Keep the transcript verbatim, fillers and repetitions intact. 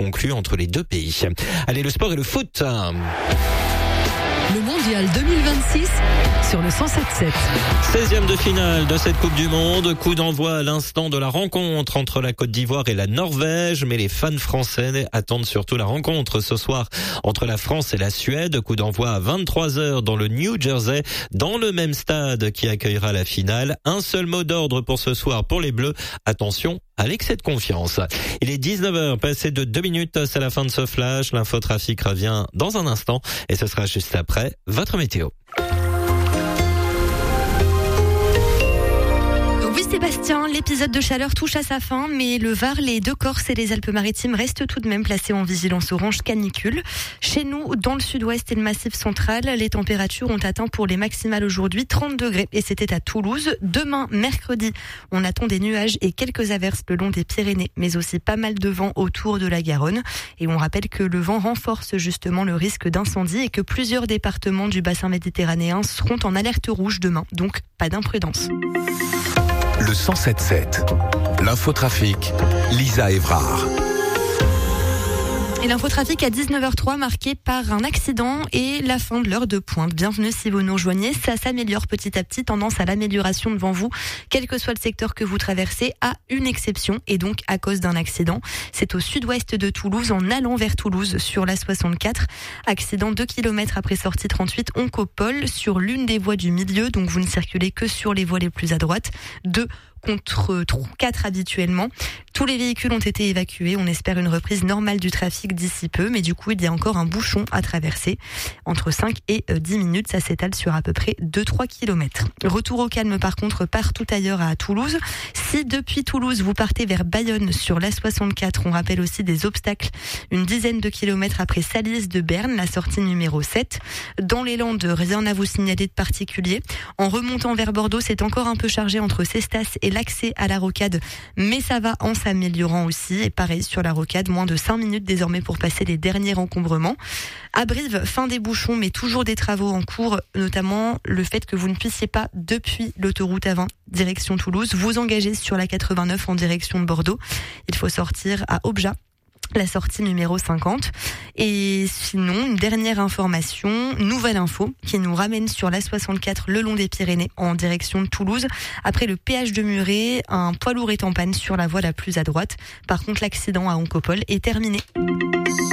conclu entre les deux pays. Allez, le sport et le foot. Le mondial deux mille vingt-six sur le cent sept sept. seizième de finale de cette Coupe du Monde. Coup d'envoi à l'instant de la rencontre entre la Côte d'Ivoire et la Norvège. Mais les fans français attendent surtout la rencontre ce soir entre la France et la Suède. Coup d'envoi à vingt-trois heures dans le New Jersey, dans le même stade qui accueillera la finale. Un seul mot d'ordre pour ce soir pour les Bleus. Attention à l'excès de confiance. Il est dix-neuf heures, passé de deux minutes, c'est la fin de ce flash. L'infotrafic revient dans un instant et ce sera juste après votre météo. Oui Sébastien, l'épisode de chaleur touche à sa fin, mais le Var, les Deux-Corses et les Alpes-Maritimes restent tout de même placés en vigilance orange canicule. Chez nous, dans le sud-ouest et le massif central, les températures ont atteint pour les maximales aujourd'hui trente degrés et c'était à Toulouse. Demain, mercredi, on attend des nuages et quelques averses le long des Pyrénées, mais aussi pas mal de vent autour de la Garonne. Et on rappelle que le vent renforce justement le risque d'incendie et que plusieurs départements du bassin méditerranéen seront en alerte rouge demain, donc pas d'imprudence. Le cent sept sept, l'infotrafic, Lisa Evrard. Et l'infotrafic à dix-neuf heures trois marqué par un accident et la fin de l'heure de pointe. Bienvenue si vous nous rejoignez. Ça s'améliore petit à petit, tendance à l'amélioration devant vous, quel que soit le secteur que vous traversez, à une exception et donc à cause d'un accident. C'est au sud-ouest de Toulouse, en allant vers Toulouse sur la soixante-quatre. Accident deux kilomètres après sortie trente-huit, Oncopole, sur l'une des voies du milieu, donc vous ne circulez que sur les voies les plus à droite. Deux contre quatre habituellement. Tous les véhicules ont été évacués. On espère une reprise normale du trafic d'ici peu, mais du coup, il y a encore un bouchon à traverser. Entre cinq et dix minutes, ça s'étale sur à peu près deux à trois kilomètres. Retour au calme, par contre, partout ailleurs à Toulouse. Si depuis Toulouse, vous partez vers Bayonne sur la soixante-quatre, on rappelle aussi des obstacles. Une dizaine de kilomètres après Salis de Berne, la sortie numéro sept. Dans les Landes, rien à vous signaler de particulier. En remontant vers Bordeaux, c'est encore un peu chargé entre Cestas et l'accès à la rocade, mais ça va en s'améliorant aussi. Et pareil sur la rocade, moins de cinq minutes désormais pour passer les derniers encombrements. À Brive, fin des bouchons, mais toujours des travaux en cours, notamment le fait que vous ne puissiez pas, depuis l'autoroute A vingt, direction Toulouse, vous engager sur la quatre-vingt-neuf en direction de Bordeaux. Il faut sortir à Objat, la sortie numéro cinquante. Et sinon, une dernière information, nouvelle info, qui nous ramène sur la soixante-quatre le long des Pyrénées en direction de Toulouse. Après le péage de Muret, un poids lourd est en panne sur la voie la plus à droite. Par contre, l'accident à Oncopole est terminé.